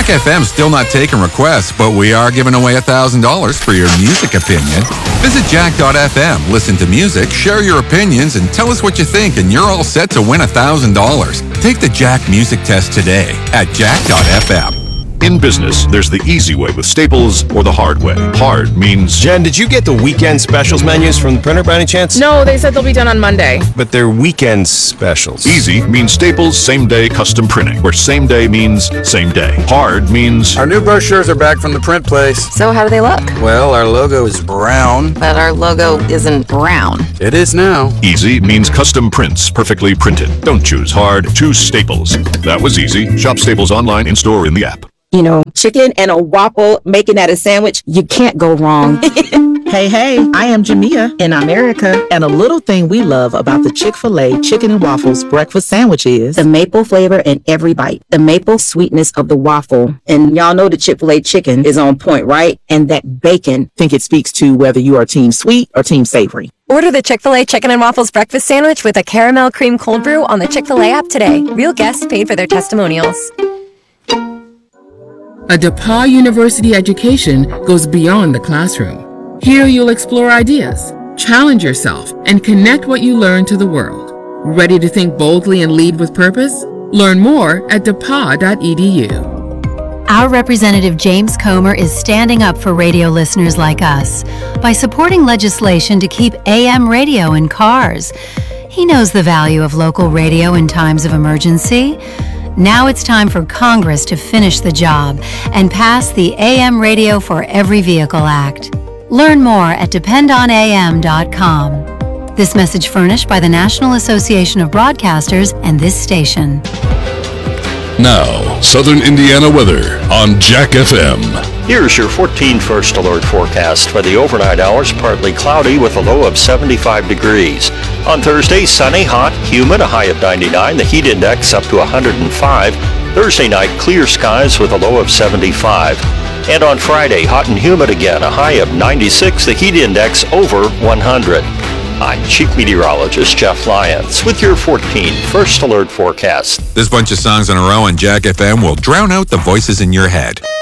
FM's still not taking requests, but we are giving away $1,000 for your music opinion. Visit jack.fm, listen to music, share your opinions, and tell us what you think, and you're all set to win $1,000. Take the Jack Music Test today at jack.fm. In business, there's the easy way with Staples or the hard way. Hard means... Jen, did you get the weekend specials menus from the printer by any chance? No, they said they'll be done on Monday. But they're weekend specials. Easy means Staples same-day custom printing, where same day means same day. Hard means... Our new brochures are back from the print place. So how do they look? Well, our logo is brown. But our logo isn't brown. It is now. Easy means custom prints, perfectly printed. Don't choose hard, choose Staples. That was easy. Shop Staples online, in-store, in the app. You know, chicken and a waffle, making that a sandwich, you can't go wrong. Hey, I am Jamia in America, and a little thing we love about the Chick-fil-A Chicken and Waffles breakfast sandwich is the maple flavor in every bite, the maple sweetness of the waffle. And y'all know the Chick-fil-A chicken is on point, right? And that bacon. I think it speaks to whether you are team sweet or team savory. Order the Chick-fil-A Chicken and Waffles breakfast sandwich with a caramel cream cold brew on the Chick-fil-A app today. Real guests paid for their testimonials. A DePauw University education goes beyond the classroom. Here you'll explore ideas, challenge yourself, and connect what you learn to the world. Ready to think boldly and lead with purpose? Learn more at depauw.edu. Our Representative James Comer is standing up for radio listeners like us by supporting legislation to keep AM radio in cars. He knows the value of local radio in times of emergency. Now it's time for Congress to finish the job and pass the AM Radio for Every Vehicle Act. Learn more at dependonam.com. This message furnished by the National Association of Broadcasters and this station. Now, Southern Indiana weather on Jack FM. Here's your 14 First Alert forecast for the overnight hours. Partly cloudy with a low of 75 degrees. On Thursday, sunny, hot, humid, a high of 99. The heat index up to 105. Thursday night, clear skies with a low of 75. And on Friday, hot and humid again, a high of 96. The heat index over 100. I'm Chief Meteorologist Jeff Lyons with your 14 First Alert forecast. This bunch of songs in a row on Jack FM will drown out the voices in your head.